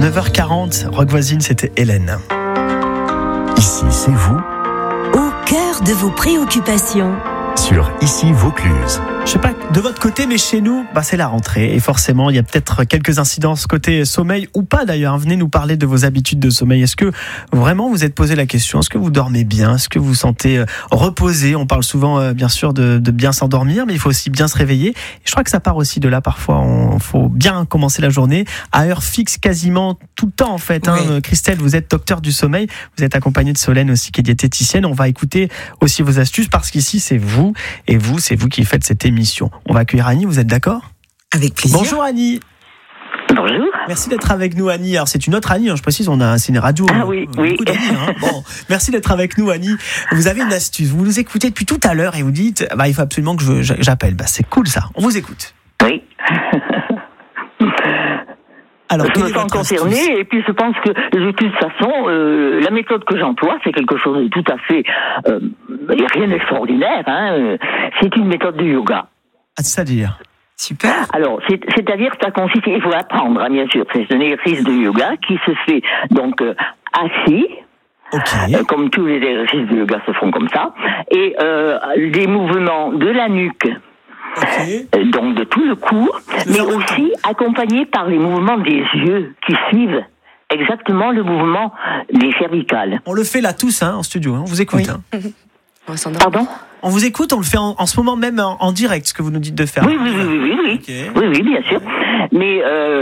9h40, Rock Voisine, c'était Hélène. Ici, c'est vous, au cœur de vos préoccupations. sur Ici Vaucluse. Je sais pas de votre côté, mais chez nous, c'est la rentrée. Et forcément, il y a peut-être quelques incidences côté sommeil ou pas d'ailleurs. Venez nous parler de vos habitudes de sommeil. Est-ce que vraiment vous êtes posé la question? Est-ce que vous dormez bien? Est-ce que vous vous sentez reposé? On parle souvent, bien sûr, de bien s'endormir, mais il faut aussi bien se réveiller. Et je crois que ça part aussi de là. Parfois, il faut bien commencer la journée à heure fixe quasiment tout le temps, en fait. Oui. Christelle, vous êtes docteur du sommeil. Vous êtes accompagnée de Solène aussi, qui est diététicienne. On va écouter aussi vos astuces parce qu'ici, c'est vous. Et vous, c'est vous qui faites cette émission. On va accueillir Annie, vous êtes d'accord? Avec plaisir. Bonjour Annie. Bonjour. Merci d'être avec nous Annie. Alors c'est une autre Annie, je précise, c'est une radio. Ah oui, oui. Beaucoup d'Annie, Bon, merci d'être avec nous Annie. Vous avez une astuce, vous nous écoutez depuis tout à l'heure et vous dites, il faut absolument que j'appelle. C'est cool ça, on vous écoute. Oui. Alors, Je quelle me est sens votre astuce? concernée et puis je pense que de toute façon, la méthode que j'emploie, c'est quelque chose de tout à fait... il n'y a rien d'extraordinaire. C'est une méthode de yoga. C'est-à-dire? Super. Alors, c'est-à-dire que ça consiste... Il faut apprendre, bien sûr. C'est un exercice de yoga qui se fait donc assis. Ok. Comme tous les exercices de yoga se font comme ça. Et des mouvements de la nuque. Ok. Donc de tout le corps, mais aussi accompagné par les mouvements des yeux qui suivent exactement le mouvement des cervicales. On le fait là tous en studio, on vous écoute. Oui. Pardon ? On vous écoute, on le fait en ce moment même en direct, ce que vous nous dites de faire. Oui. Okay. Oui, bien sûr. Mais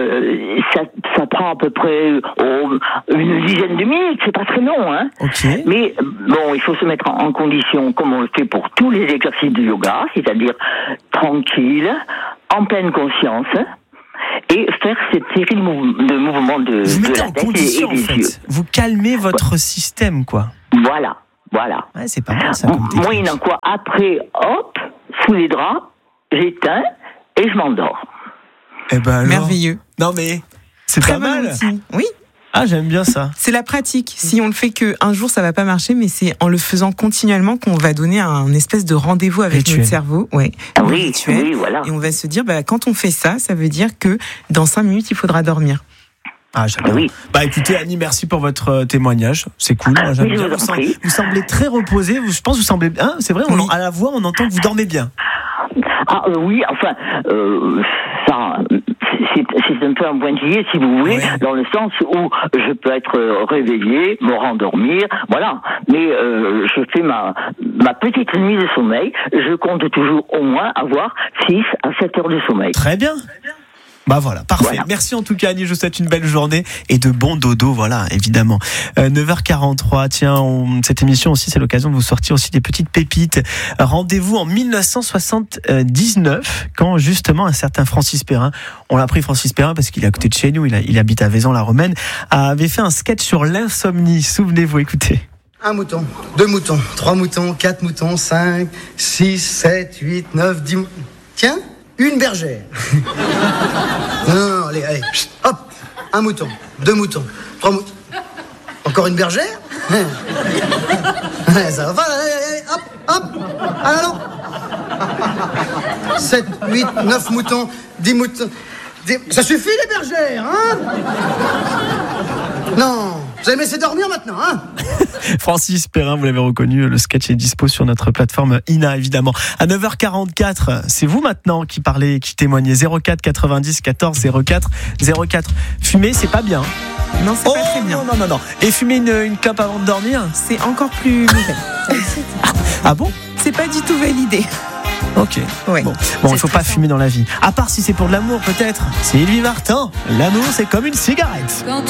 ça prend à peu près une dizaine de minutes, c'est pas très long, Ok. Mais bon, il faut se mettre en condition, comme on le fait pour tous les exercices de yoga, c'est-à-dire tranquille, en pleine conscience, et faire cette série de mouvements de Vous mettez la en tête condition et des yeux. Vous calmez votre système, quoi. Voilà. Ouais, c'est pas mal ça. Comme technique. Moyennant quoi, après, hop, sous les draps, j'éteins et je m'endors. Eh ben alors... Merveilleux. Non mais c'est Très pas bon mal. outil. Oui. Ah, j'aime bien ça. C'est la pratique. Si on le fait qu'un jour, ça va pas marcher, mais c'est en le faisant continuellement qu'on va donner un espèce de rendez-vous avec Rituel. notre cerveau. Ouais. Ah Un oui, rituel. oui, voilà. Et on va se dire, quand on fait ça, ça veut dire que dans 5 minutes, il faudra dormir. Ah, j'adore. Oui. Écoutez, Annie, merci pour votre témoignage. C'est cool. Moi, j'aime Mais je bien. vous en prie. Vous semblez très reposé. Je pense que vous semblez. C'est vrai, Oui. à la voix, on entend que vous dormez bien. Ah oui, enfin, ça, c'est un peu un pointillé, si vous voulez, Ouais. dans le sens où je peux être réveillé, me rendormir, voilà. Mais je fais ma petite nuit de sommeil. Je compte toujours au moins avoir 6 à 7 heures de sommeil. Très bien. Voilà, parfait. Voilà. Merci en tout cas Annie, je vous souhaite une belle journée et de bons dodo, voilà, évidemment. 9h43, tiens, cette émission aussi, c'est l'occasion de vous sortir aussi des petites pépites. Rendez-vous en 1979, quand justement un certain Francis Perrin, on l'a pris Francis Perrin parce qu'il est à côté de chez nous, il habite à Vaison-la-Romaine, avait fait un sketch sur l'insomnie, souvenez-vous, écoutez. 1 mouton, 2 moutons, 3 moutons, 4 moutons, 5, 6, 7, 8, 9, 10 moutons. Tiens, une bergère. Non, allez, chut, hop. 1 mouton, 2 moutons, 3 moutons. Encore une bergère? Ça va, allez, hop. Allons. 7, 8, 9 moutons, 10 moutons. Ça suffit les bergères, Non, vous allez me laisser dormir maintenant, Francis Perrin, vous l'avez reconnu, le sketch est dispo sur notre plateforme INA, évidemment. À 9h44, c'est vous maintenant qui parlez, qui témoignez. 04 90 14 04 04. Fumer, c'est pas bien. Non, c'est pas très bien. Non. Et fumer une clope avant de dormir? C'est encore plus mauvais. Ah bon? C'est pas du tout validé. Ok. Ouais. Bon, C'est il faut pas stressant. fumer dans la vie. À part si c'est pour de l'amour, peut-être. C'est Sylvie Vartan. L'amour, c'est comme une cigarette. Quand